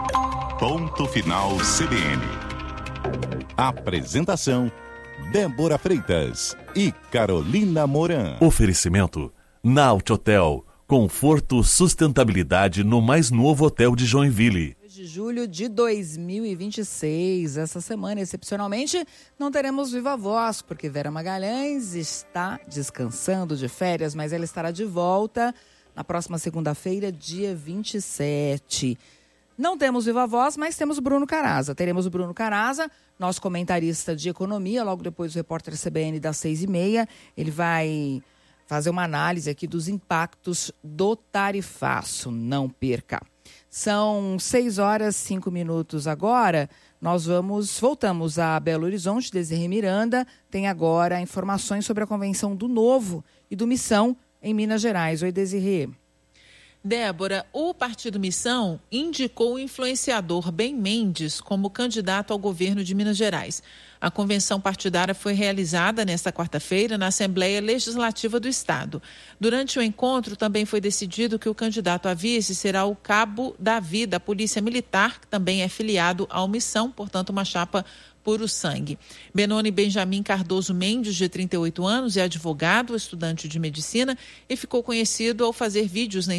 Ponto Final CBN. Apresentação: Débora Freitas e Carolina Moran. Oferecimento: Naut Hotel. Conforto, sustentabilidade no mais novo hotel de Joinville. De julho de 2026. Essa semana, excepcionalmente, não teremos Viva Voz, porque Vera Magalhães está descansando de férias, mas ela estará de volta na próxima segunda-feira, dia 27. Não temos Viva Voz, mas temos Bruno Caraza. Teremos o Bruno Caraza, nosso comentarista de economia, logo depois do repórter CBN das 6h30. Ele vai fazer uma análise aqui dos impactos do tarifaço. Não perca. São 6h05 agora. Nós voltamos a Belo Horizonte. Desirê Miranda tem agora informações sobre a convenção do Novo e do Missão em Minas Gerais. Oi, Desirê. Débora, o Partido Missão indicou o influenciador Ben Mendes como candidato ao governo de Minas Gerais. A convenção partidária foi realizada nesta quarta-feira na Assembleia Legislativa do Estado. Durante o encontro, também foi decidido que o candidato a vice será o cabo Davi, da Polícia Militar, que também é filiado ao Missão, portanto, uma chapa puro sangue. Benoni Benjamin Cardoso Mendes, de 38 anos, é advogado, estudante de medicina e ficou conhecido ao fazer vídeos na